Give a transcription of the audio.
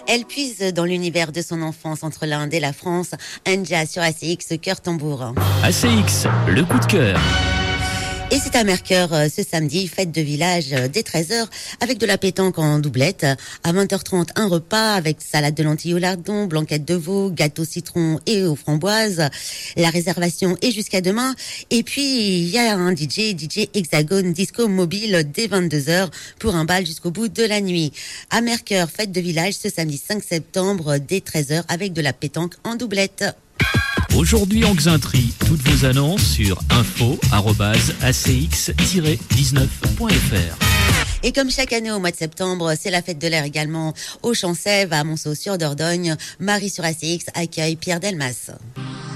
Elle puise dans l'univers de son enfance entre l'Inde et la France. Anja sur ACX, cœur tambour. ACX, le coup de cœur. Et c'est à Mercœur ce samedi, fête de village dès 13h avec de la pétanque en doublette. À 20h30, un repas avec salade de lentilles au lardon, blanquette de veau, gâteau citron et aux framboises. La réservation est jusqu'à demain. Et puis, il y a un DJ Hexagone Disco Mobile dès 22h pour un bal jusqu'au bout de la nuit. À Mercœur, fête de village ce samedi 5 septembre dès 13h avec de la pétanque en doublette. Aujourd'hui en Xainterie, toutes vos annonces sur info@acx-19.fr. Et comme chaque année au mois de septembre, c'est la fête de l'air également au Champ-Sèvres à Monceau sur Dordogne. Marie sur ACX accueille Pierre Delmas.